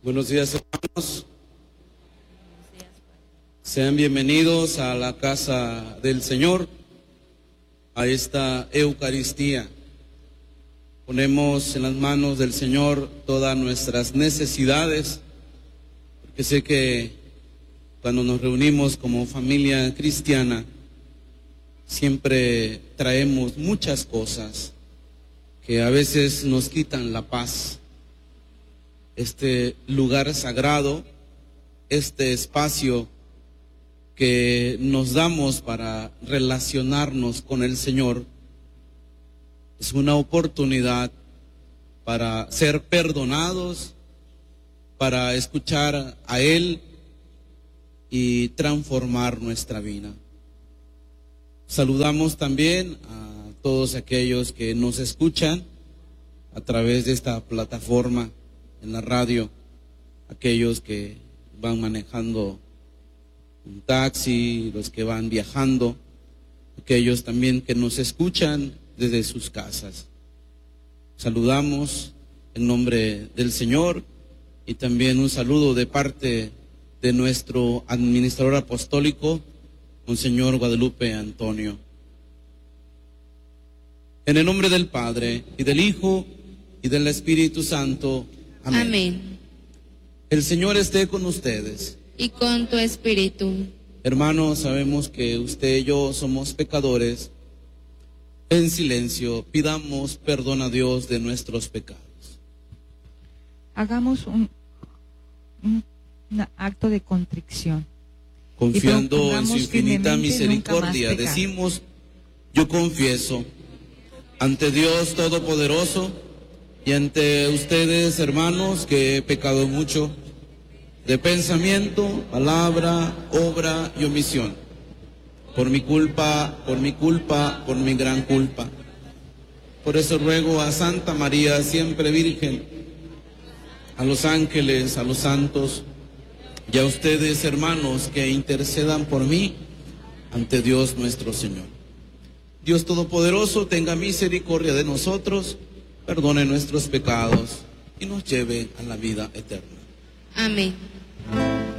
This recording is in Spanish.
Buenos días, hermanos. Sean bienvenidos a la casa del Señor, a esta Eucaristía. Ponemos en las manos del Señor todas nuestras necesidades, porque sé que cuando nos reunimos como familia cristiana, siempre traemos muchas cosas que a veces nos quitan la paz. Este lugar sagrado, este espacio que nos damos para relacionarnos con el Señor, es una oportunidad para ser perdonados, para escuchar a Él y transformar nuestra vida. Saludamos también a todos aquellos que nos escuchan a través de esta plataforma en la radio, aquellos que van manejando un taxi, los que van viajando, aquellos también que nos escuchan desde sus casas. Saludamos en nombre del Señor y también un saludo de parte de nuestro administrador apostólico, Monseñor Guadalupe Antonio. En el nombre del Padre, y del Hijo, y del Espíritu Santo. Amén. Amén. El Señor esté con ustedes. Y con tu espíritu. Hermanos, sabemos que usted y yo somos pecadores. En silencio, pidamos perdón a Dios de nuestros pecados. Hagamos un acto de contrición. Confiando en su infinita misericordia, decimos: yo confieso ante Dios Todopoderoso y ante ustedes, hermanos, que he pecado mucho de pensamiento, palabra, obra y omisión. Por mi culpa, por mi gran culpa. Por eso ruego a Santa María, siempre Virgen, a los ángeles, a los santos, y a ustedes, hermanos, que intercedan por mí ante Dios nuestro Señor. Dios Todopoderoso, tenga misericordia de nosotros, perdone nuestros pecados y nos lleve a la vida eterna. Amén.